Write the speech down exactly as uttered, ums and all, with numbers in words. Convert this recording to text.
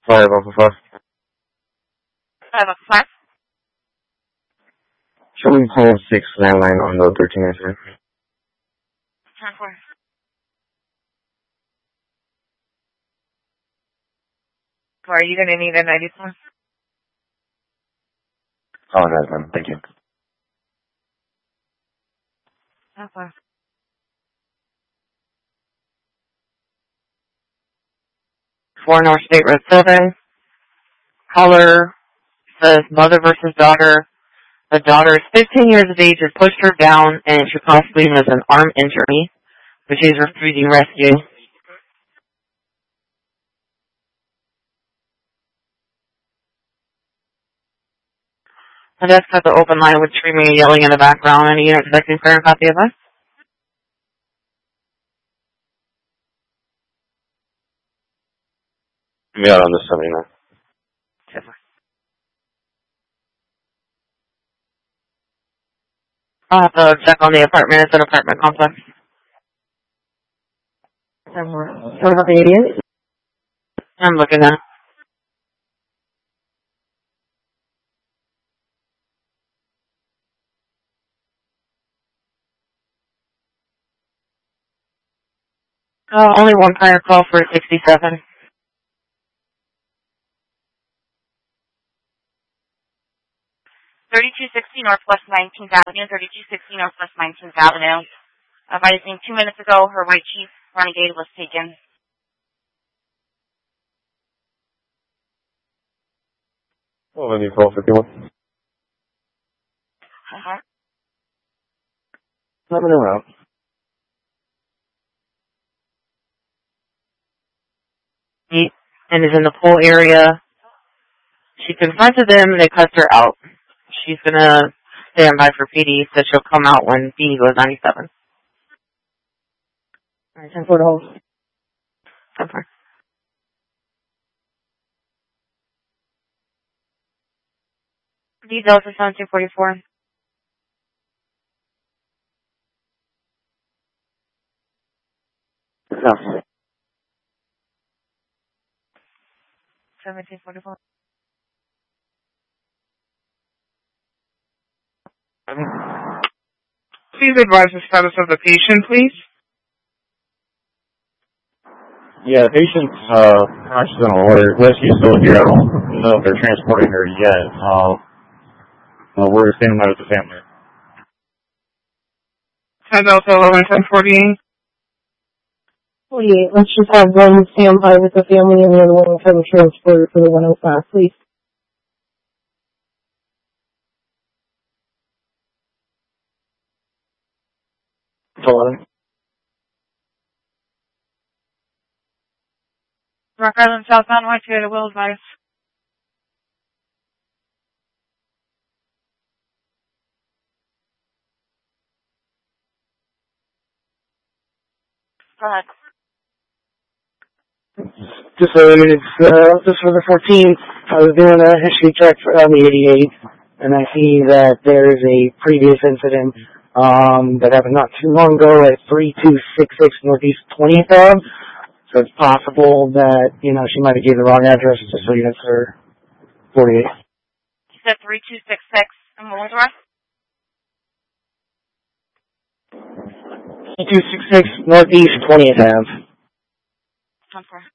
Five Alpha Five. Five Alpha Five. Show me call six landline on the thirteen incident. Ten four. Are you going to need a ninety-four? Oh, that's fine. Thank you. Okay. Four North State Road seven. Caller says mother versus daughter. The daughter is fifteen years of age, has pushed her down, and she possibly has an arm injury, but she's refusing rescue. The desk has the open line with screaming and yelling in the background. Any unit expecting fair copy of us? Yeah, on the seventy-nine. I'll have to check on the apartment. It's an apartment complex. What about the eighty-eight? I'm looking at. Oh, only one prior call for sixty-seven. thirty-two sixty Northwest nineteenth Avenue, thirty-two sixty Northwest nineteenth Avenue. Advising two minutes ago, her white Chief Renegade was taken. Oh, then you call fifty-one. Uh-huh. Let me know out. He and is in the pool area. She confronted them and they cussed her out. She's gonna stand by for P D, so she'll come out when P D goes ninety-seven. Alright, ten four to hold. ten four. Details for seventeen forty-four. No. seventeen forty-four. Please advise the status of the patient, please. Yeah, the patient's uh, conscious and alert. Rescue's still here. I don't know if they're transporting her yet. Uh, uh, we're standing by with the family. ten Delta eleven ten forty-eight. forty-eight. Let's just have one stand by with the family and the other one will have a transport for the one oh five, please. eleven. Rock Island southbound, white to Will advise. Go ahead. Just so it's uh, just for the fourteenth, I was doing a history check for, on the eighty-eight, and I see that there's a previous incident um, that happened not too long ago at three two six six Northeast twentieth Ave. So it's possible that, you know, she might have gave the wrong address just so units for forty-eight. You said three two six six, and what was the rest? three two six six Northeast twentieth Ave. ten four.